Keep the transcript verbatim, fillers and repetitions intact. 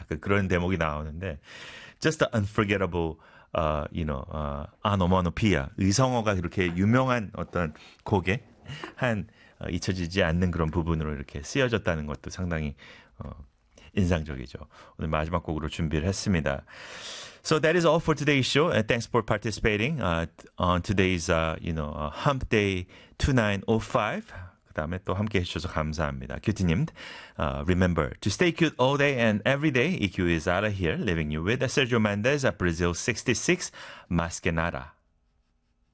가끔 그런 대목이 나오는데 just an unforgettable 어, you know, 어, 아노마노피아 의성어가 그렇게 유명한 어떤 곡에 한 어, 잊혀지지 않는 그런 부분으로 이렇게 쓰여졌다는 것도 상당히 어, 인상적이죠. 오늘 마지막 곡으로 준비를 했습니다. So that is all for today's show. And thanks for participating uh, on today's uh, you know uh, Hump Day twenty-nine oh five. 그 다음에 또 함께 해주셔서 감사합니다. 큐티님, uh, remember to stay cute all day and every day. E Q is out of here, leaving you with Sergio Mendes at Brazil sixty-six, Mas que nada.